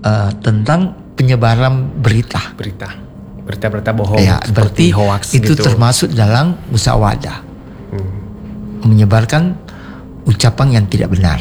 tentang penyebaran berita bohong, Ya, seperti berarti hoax itu gitu. termasuk dalam musyawadah, menyebarkan ucapan yang tidak benar.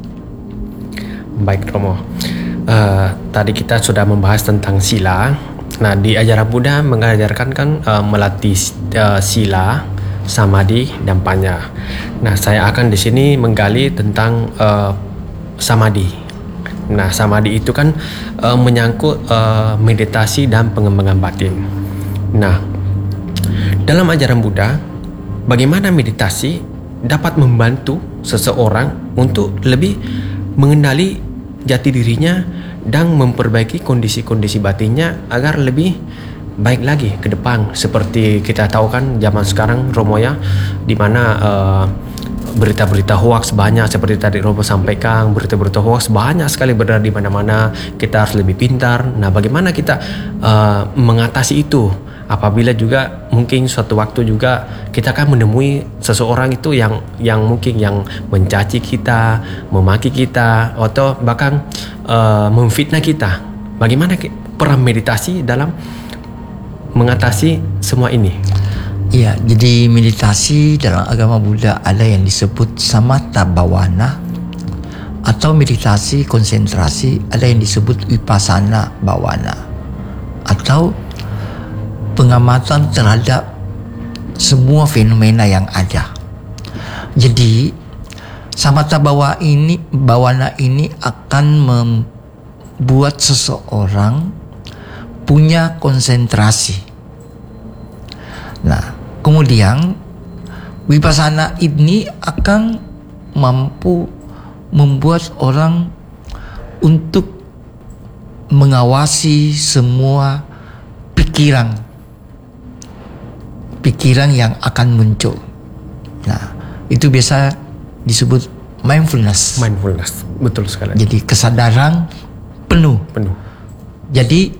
Baik Romo, tadi kita sudah membahas tentang sila. Nah, di ajaran Buddha mengajarkan kan melatih sila, samadhi, dan panya. Nah, saya akan di sini menggali tentang samadhi. Nah, samadhi itu kan menyangkut meditasi dan pengembangan batin. Nah, dalam ajaran Buddha, bagaimana meditasi dapat membantu seseorang untuk lebih mengenali jati dirinya dan memperbaiki kondisi-kondisi batinnya agar lebih baik lagi ke depan. Seperti kita tahu kan zaman sekarang Romo ya, di mana berita-berita hoax banyak, seperti tadi Romo sampaikan, berita-berita hoax banyak sekali beredar di mana-mana. Kita harus lebih pintar. Nah, bagaimana kita mengatasi itu? Apabila juga mungkin suatu waktu juga kita akan menemui seseorang itu yang mungkin yang mencaci kita, memaki kita, atau bahkan memfitnah kita. Bagaimana peran meditasi dalam mengatasi semua ini? Iya, jadi meditasi dalam agama Buddha ada yang disebut samatha bhavana atau meditasi konsentrasi, ada yang disebut vipassana bhavana atau pengamatan terhadap semua fenomena yang ada. Jadi samatha bhavana ini akan membuat seseorang punya konsentrasi. Nah, kemudian vipassana ini akan mampu membuat orang untuk mengawasi semua pikiran yang akan muncul. Nah, itu biasa disebut mindfulness. Mindfulness, betul sekali. Jadi kesadaran penuh. Jadi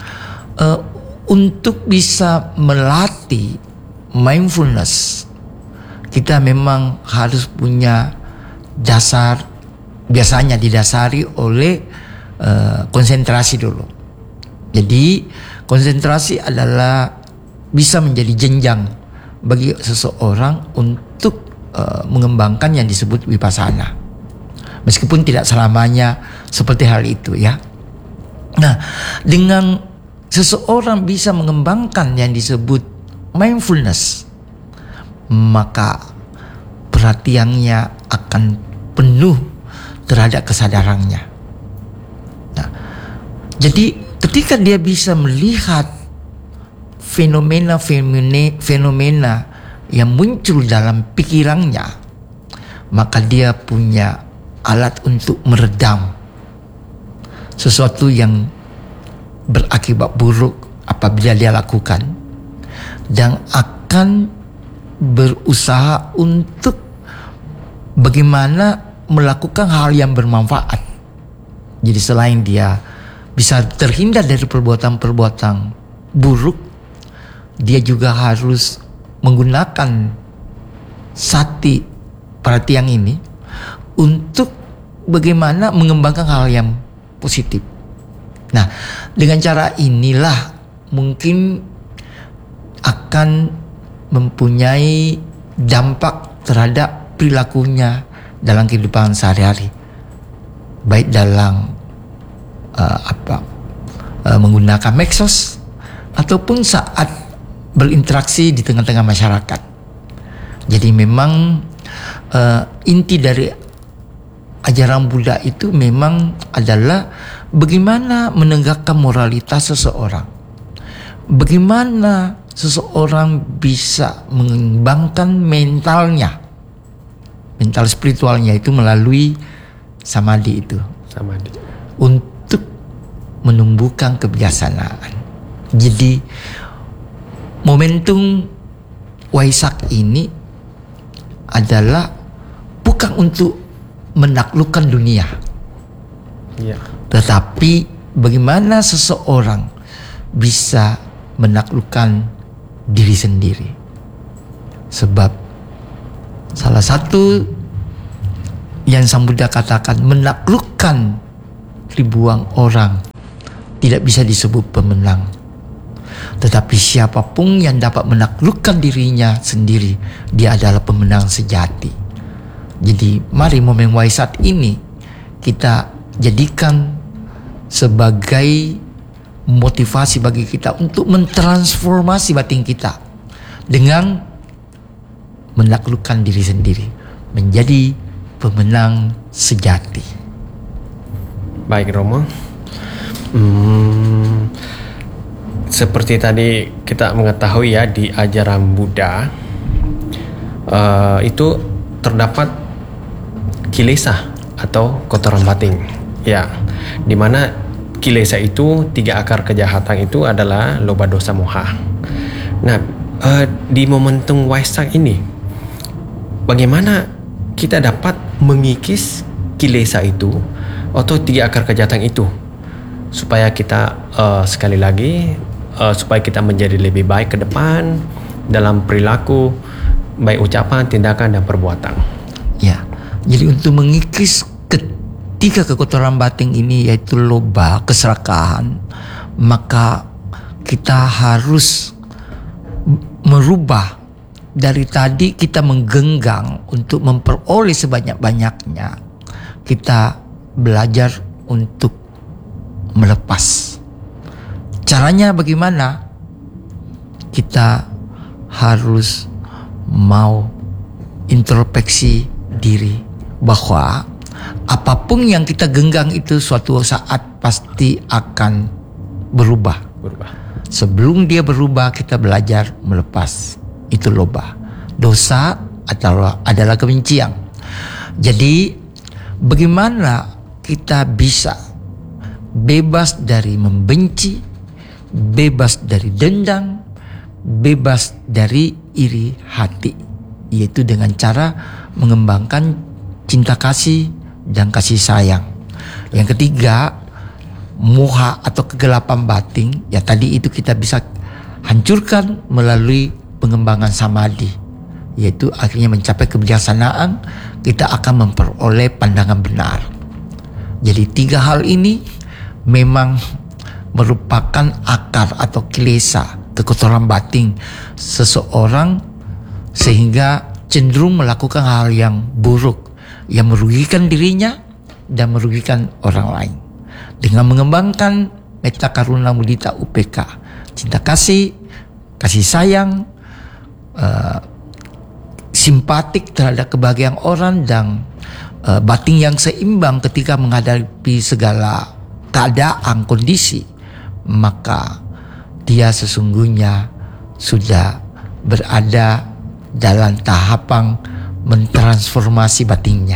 untuk bisa melatih mindfulness, kita memang harus punya dasar, biasanya didasari oleh konsentrasi dulu. Jadi konsentrasi adalah bisa menjadi jenjang bagi seseorang untuk mengembangkan yang disebut vipassana. Meskipun tidak selamanya seperti hal itu ya. Nah, dengan seseorang bisa mengembangkan yang disebut mindfulness, maka perhatiannya akan penuh terhadap kesadarannya. Nah, jadi ketika dia bisa melihat fenomena yang muncul dalam pikirannya, maka dia punya alat untuk meredam sesuatu yang berakibat buruk apabila dia lakukan, dan akan berusaha untuk bagaimana melakukan hal yang bermanfaat. Jadi selain dia bisa terhindar dari perbuatan-perbuatan buruk, dia juga harus menggunakan sati perhatian ini untuk bagaimana mengembangkan hal yang positif. Nah, dengan cara inilah mungkin akan mempunyai dampak terhadap perilakunya dalam kehidupan sehari-hari, baik dalam menggunakan medsos ataupun saat berinteraksi di tengah-tengah masyarakat. Jadi memang inti dari ajaran Buddha itu memang adalah bagaimana menegakkan moralitas seseorang, bagaimana seseorang bisa mengembangkan mental spiritualnya itu melalui samadhi untuk menumbuhkan kebijaksanaan. Jadi momentum Waisak ini adalah bukan untuk menaklukkan dunia, tetapi bagaimana seseorang bisa menaklukkan diri sendiri. Sebab salah satu yang Sang Buddha katakan, menaklukkan ribuan orang tidak bisa disebut pemenang. Tetapi siapapun yang dapat menaklukkan dirinya sendiri, dia adalah pemenang sejati. Jadi mari momen Waisak ini kita jadikan sebagai motivasi bagi kita untuk mentransformasi batin kita dengan menaklukkan diri sendiri menjadi pemenang sejati. Baik Romo. Seperti tadi kita mengetahui ya, di ajaran Buddha itu terdapat kilesa atau kotoran batin, ya, dimana kilesa itu 3 akar kejahatan itu adalah loba, dosa, moha. Nah, di momentum Waisak ini, bagaimana kita dapat mengikis kilesa itu atau 3 akar kejahatan itu supaya kita sekali lagi supaya kita menjadi lebih baik ke depan dalam perilaku, baik ucapan, tindakan, dan perbuatan. Ya, jadi untuk mengikis ketiga kekotoran batin ini, yaitu loba, keserakahan, maka kita harus merubah. Dari tadi kita menggenggam untuk memperoleh sebanyak-banyaknya, kita belajar untuk melepas. Caranya bagaimana? Kita harus mau introspeksi diri bahwa apapun yang kita genggam itu suatu saat pasti akan berubah. Sebelum dia berubah, kita belajar melepas. Itu loba. Dosa adalah kebencian. Jadi bagaimana kita bisa bebas dari membenci, bebas dari dendam, bebas dari iri hati, yaitu dengan cara mengembangkan cinta kasih dan kasih sayang. Yang ketiga, moha atau kegelapan batin, ya tadi itu kita bisa hancurkan melalui pengembangan samadhi, yaitu akhirnya mencapai kebijaksanaan, kita akan memperoleh pandangan benar. Jadi 3 hal ini memang merupakan akar atau kilesa kekotoran batin seseorang, sehingga cenderung melakukan hal yang buruk yang merugikan dirinya dan merugikan orang lain. Dengan mengembangkan metta karuna mudita UPK, cinta kasih, kasih sayang, simpatik terhadap kebahagiaan orang, dan batin yang seimbang ketika menghadapi segala keadaan, kondisi, maka dia sesungguhnya sudah berada dalam tahapan mentransformasi batinnya.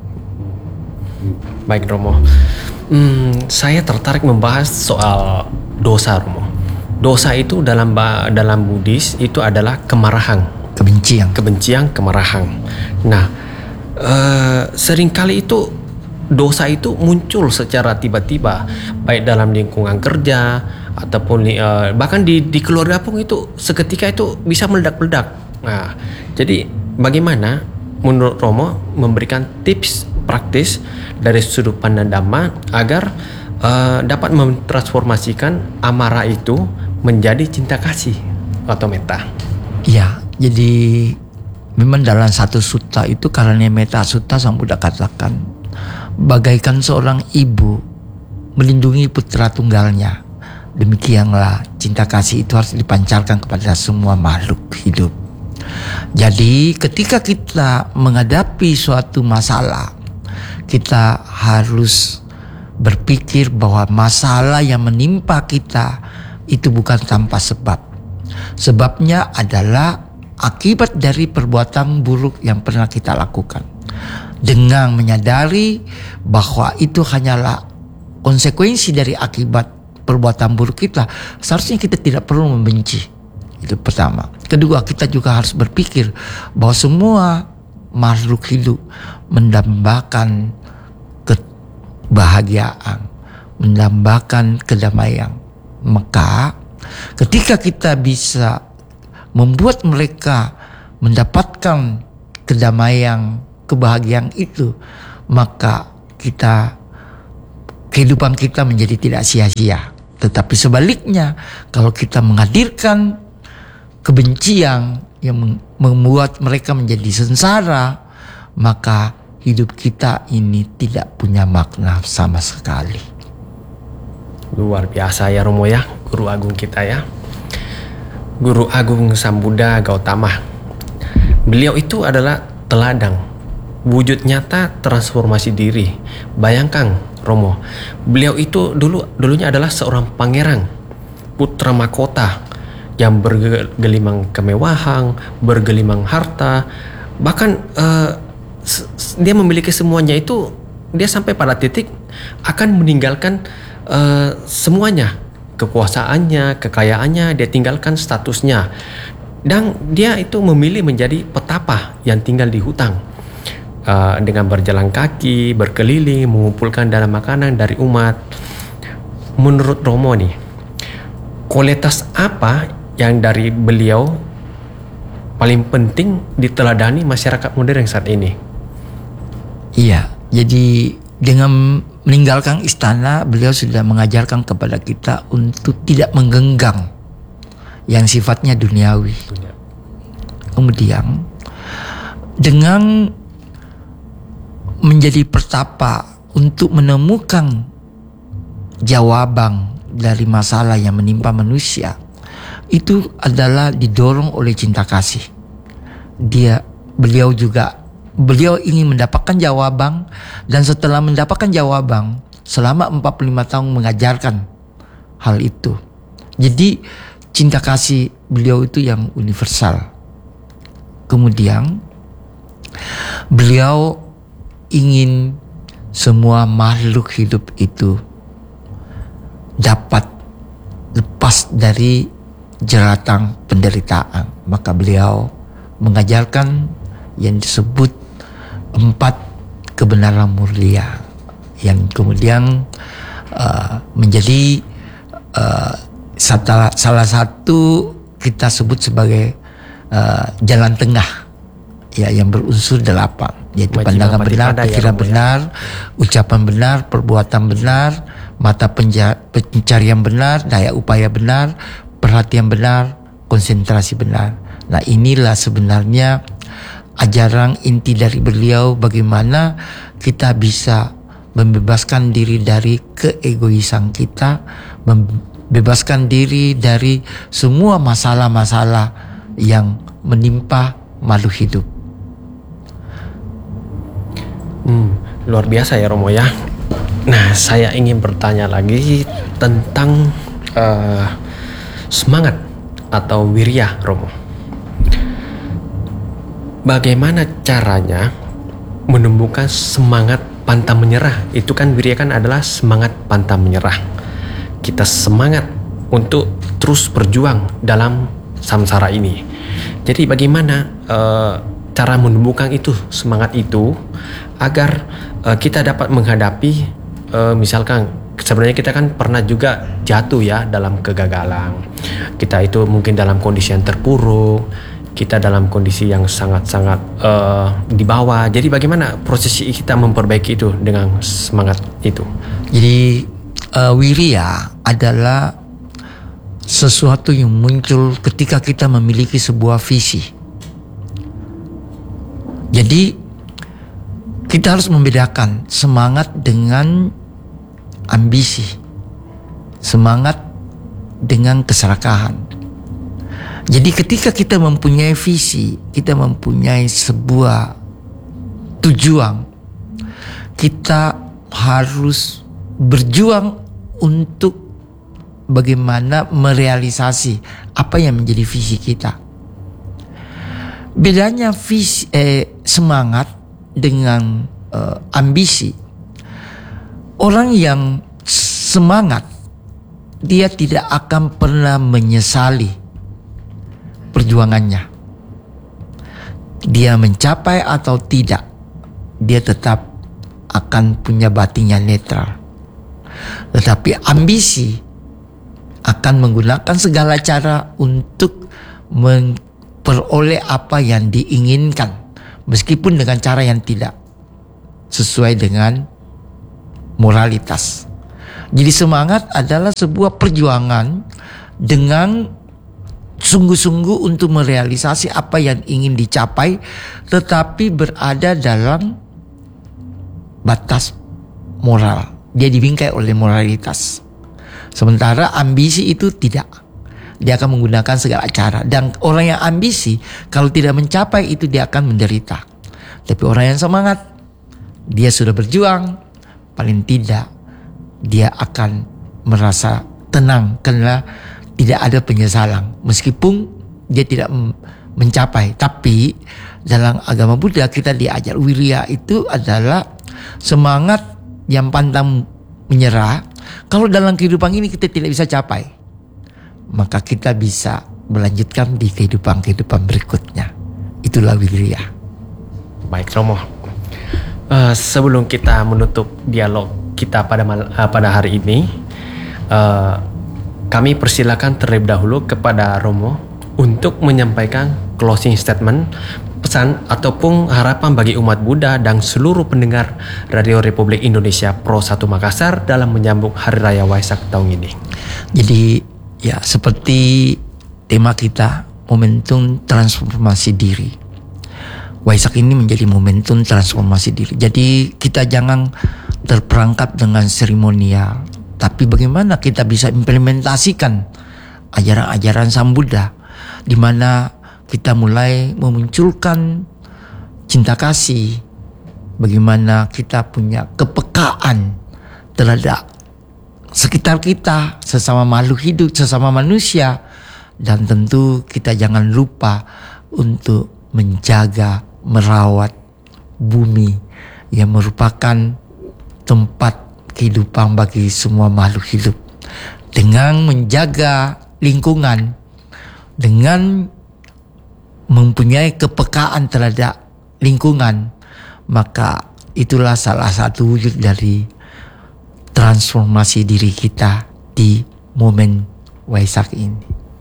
Baik Romo, saya tertarik membahas soal dosa Romo. Dosa itu dalam Buddhis itu adalah kemarahan, kebencian, kemarahan. Nah, seringkali itu dosa itu muncul secara tiba-tiba, baik dalam lingkungan kerja ataupun bahkan di keluarga pun itu seketika itu bisa meledak-ledak. Nah, jadi bagaimana menurut Romo memberikan tips praktis dari sudut pandang Dhamma agar dapat mentransformasikan amarah itu menjadi cinta kasih atau metta? Ya, jadi memang dalam satu sutta itu, karena metta sutta, Sang Buddha katakan bagaikan seorang ibu melindungi putra tunggalnya, demikianlah cinta kasih itu harus dipancarkan kepada semua makhluk hidup. Jadi ketika kita menghadapi suatu masalah, kita harus berpikir bahwa masalah yang menimpa kita itu bukan tanpa sebab. Sebabnya adalah akibat dari perbuatan buruk yang pernah kita lakukan. Dengan menyadari bahwa itu hanyalah konsekuensi dari akibat perbuatan buruk kita, seharusnya kita tidak perlu membenci. Itu pertama. Kedua, kita juga harus berpikir bahwa semua makhluk hidup mendambakan kebahagiaan, mendambakan kedamaian. Maka ketika kita bisa membuat mereka mendapatkan kedamaian, kebahagiaan itu, maka kehidupan kita menjadi tidak sia-sia. Tetapi sebaliknya, kalau kita menghadirkan kebencian yang membuat mereka menjadi sengsara, maka hidup kita ini tidak punya makna sama sekali. Luar biasa ya Romo ya, Guru Agung kita ya. Guru Agung Sambuddha Gautama. Beliau itu adalah teladan, wujud nyata transformasi diri. Bayangkan Romo, beliau itu dulunya adalah seorang pangeran, putra mahkota yang bergelimang kemewahan, bergelimang harta, bahkan dia memiliki semuanya itu. Dia sampai pada titik akan meninggalkan semuanya, kekuasaannya, kekayaannya, dia tinggalkan statusnya, dan dia itu memilih menjadi petapa yang tinggal di hutan. Dengan berjalan kaki, berkeliling, mengumpulkan dana makanan dari umat. Menurut Romo nih, kualitas apa yang dari beliau paling penting diteladani masyarakat modern saat ini? Iya, jadi dengan meninggalkan istana, beliau sudah mengajarkan kepada kita untuk tidak menggenggam yang sifatnya duniawi. Kemudian dengan menjadi pertapa untuk menemukan jawaban dari masalah yang menimpa manusia, itu adalah didorong oleh cinta kasih. Beliau ingin mendapatkan jawaban, dan setelah mendapatkan jawaban selama 45 tahun mengajarkan hal itu. Jadi cinta kasih beliau itu yang universal. Kemudian beliau ingin semua makhluk hidup itu dapat lepas dari jeratan penderitaan. Maka beliau mengajarkan yang disebut 4 kebenaran mulia, yang kemudian menjadi salah satu kita sebut sebagai jalan tengah ya, yang berunsur 8, yaitu pandangan benar, pikiran benar, ucapan benar, perbuatan benar, mata pencarian benar, daya upaya benar, perhatian benar, konsentrasi benar. Nah, inilah sebenarnya ajaran inti dari beliau, bagaimana kita bisa membebaskan diri dari keegoisan kita, membebaskan diri dari semua masalah-masalah yang menimpa makhluk hidup. Luar biasa ya Romo ya. Nah, saya ingin bertanya lagi tentang semangat atau wirya Romo. Bagaimana caranya menumbuhkan semangat pantang menyerah? Itu kan wirya kan adalah semangat pantang menyerah. Kita semangat untuk terus berjuang dalam samsara ini. Jadi bagaimana cara menumbuhkan itu, semangat itu, agar kita dapat menghadapi misalkan sebenarnya kita kan pernah juga jatuh ya dalam kegagalan. Kita itu mungkin dalam kondisi yang terpuruk, kita dalam kondisi yang sangat-sangat di bawah. Jadi bagaimana proses kita memperbaiki itu dengan semangat itu? Jadi wirya adalah sesuatu yang muncul ketika kita memiliki sebuah visi. Jadi kita harus membedakan semangat dengan ambisi, semangat dengan keserakahan. Jadi ketika kita mempunyai visi, kita mempunyai sebuah tujuan, kita harus berjuang untuk bagaimana merealisasi apa yang menjadi visi kita. Bedanya visi, semangat dengan ambisi. Orang yang semangat, dia tidak akan pernah menyesali perjuangannya. Dia mencapai atau tidak, dia tetap akan punya batin yang netral. Tetapi ambisi akan menggunakan segala cara untuk memperoleh apa yang diinginkan, meskipun dengan cara yang tidak sesuai dengan moralitas. Jadi semangat adalah sebuah perjuangan dengan sungguh-sungguh untuk merealisasi apa yang ingin dicapai, tetapi berada dalam batas moral. Dia dibingkai oleh moralitas. Sementara ambisi itu tidak. Dia akan menggunakan segala cara. Dan orang yang ambisi, kalau tidak mencapai itu dia akan menderita. Tapi orang yang semangat, dia sudah berjuang, paling tidak dia akan merasa tenang karena tidak ada penyesalan. Meskipun dia tidak mencapai. Tapi dalam agama Buddha kita diajar wirya itu adalah semangat yang pantang menyerah. Kalau dalam kehidupan ini kita tidak bisa capai, maka kita bisa melanjutkan di kehidupan berikutnya. Itulah wirya. Baik Romo, sebelum kita menutup dialog kita pada hari ini, kami persilakan terlebih dahulu kepada Romo untuk menyampaikan closing statement, pesan ataupun harapan bagi umat Buddha dan seluruh pendengar Radio Republik Indonesia Pro 1 Makassar dalam menyambut Hari Raya Waisak tahun ini. Jadi ya seperti tema kita, momentum transformasi diri. Waisak ini menjadi momentum transformasi diri. Jadi kita jangan terperangkap dengan seremonial, tapi bagaimana kita bisa implementasikan ajaran-ajaran Sang Buddha, di mana kita mulai memunculkan cinta kasih, bagaimana kita punya kepekaan terhadap sekitar kita, sesama makhluk hidup, sesama manusia. Dan tentu kita jangan lupa untuk menjaga, merawat bumi yang merupakan tempat kehidupan bagi semua makhluk hidup. Dengan menjaga lingkungan, dengan mempunyai kepekaan terhadap lingkungan, maka itulah salah satu wujud dari transformasi diri kita di momen Waisak ini.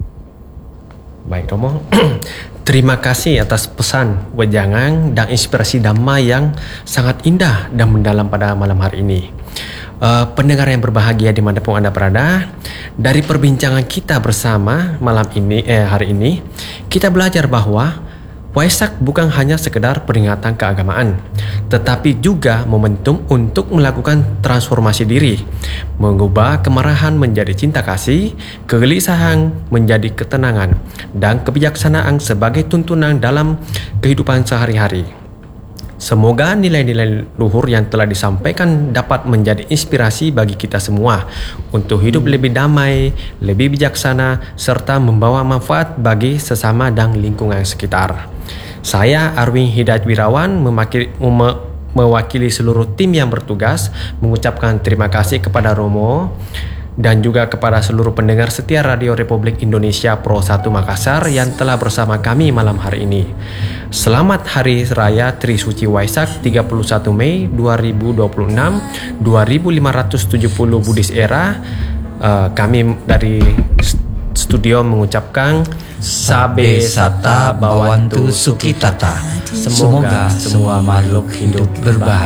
Baik Romo, terima kasih atas pesan, wejangan dan inspirasi Dhamma yang sangat indah dan mendalam pada malam hari ini. Pendengar yang berbahagia dimanapun Anda berada, dari perbincangan kita bersama hari ini, kita belajar bahwa Waisak bukan hanya sekedar peringatan keagamaan, tetapi juga momentum untuk melakukan transformasi diri, mengubah kemarahan menjadi cinta kasih, kegelisahan menjadi ketenangan, dan kebijaksanaan sebagai tuntunan dalam kehidupan sehari-hari. Semoga nilai-nilai luhur yang telah disampaikan dapat menjadi inspirasi bagi kita semua untuk hidup lebih damai, lebih bijaksana, serta membawa manfaat bagi sesama dan lingkungan sekitar. Saya Arwin Hidayat Wirawan mewakili seluruh tim yang bertugas mengucapkan terima kasih kepada Romo dan juga kepada seluruh pendengar setia Radio Republik Indonesia Pro 1 Makassar yang telah bersama kami malam hari ini. Selamat Hari Raya Trisuci Waisak 31 Mei 2026 2570 Buddhis Era. Kami dari studio mengucapkan Sabe Sata Bawantu Sukitata. Semoga semua makhluk hidup berbahagia.